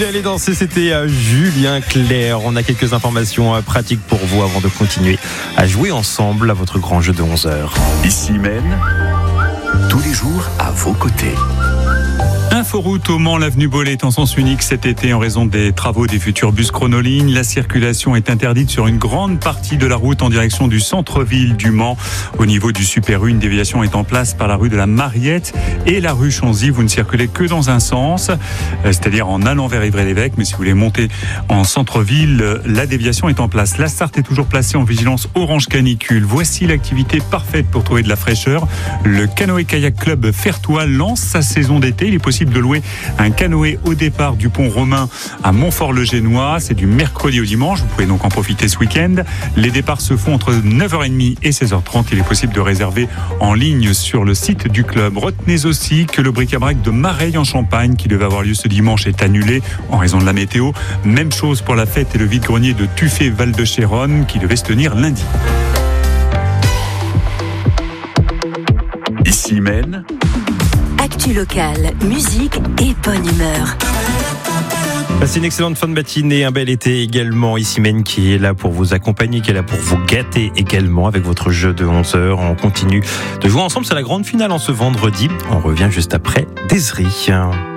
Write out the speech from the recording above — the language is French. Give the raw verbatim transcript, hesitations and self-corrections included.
Aller danser, c'était Julien Clerc. On a quelques informations pratiques pour vous avant de continuer à jouer ensemble à votre grand jeu de onze heures. Ici Maine, tous les jours à vos côtés. Inforoute au Mans, l'avenue Bollé est en sens unique cet été en raison des travaux des futurs bus chronolignes. La circulation est interdite sur une grande partie de la route en direction du centre-ville du Mans. Au niveau du Super U, une déviation est en place par la rue de la Mariette et la rue Chanzy. Vous ne circulez que dans un sens, c'est-à-dire en allant vers Ivry-l'Évêque. Mais si vous voulez monter en centre-ville, la déviation est en place. La Sarthe est toujours placée en vigilance orange canicule. Voici l'activité parfaite pour trouver de la fraîcheur. Le Canoë-Kayak Club Fertois lance sa saison d'été. Il est possible de louer un canoë au départ du pont Romain à Montfort-le-Génois. C'est du mercredi au dimanche. Vous pouvez donc en profiter ce week-end. Les départs se font entre neuf heures trente et seize heures trente. Il est possible de réserver en ligne sur le site du club. Retenez aussi que le bric-à-brac de Mareil en Champagne, qui devait avoir lieu ce dimanche, est annulé en raison de la météo. Même chose pour la fête et le vide-grenier de Tuffet-Val-de-Chéronne, qui devait se tenir lundi. Ici Maine. Actu locale, musique et bonne humeur. Passez une excellente fin de matinée, un bel été également. Ici Maine qui est là pour vous accompagner, qui est là pour vous gâter également avec votre jeu de onze heures. On continue de jouer ensemble, c'est la grande finale en ce vendredi. On revient juste après Desri.